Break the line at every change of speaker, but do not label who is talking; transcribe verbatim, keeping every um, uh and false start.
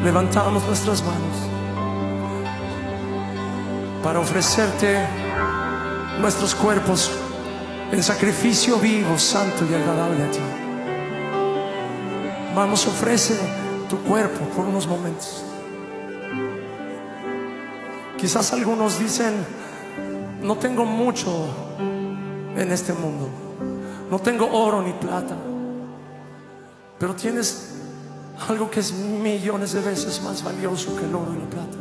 levantamos nuestras manos para ofrecerte nuestros cuerpos en sacrificio vivo, santo y agradable a ti. Vamos, ofrece tu cuerpo por unos momentos. Quizás algunos dicen: no tengo mucho en este mundo, no tengo oro ni plata, pero tienes algo que es millones de veces más valioso que el oro y la plata.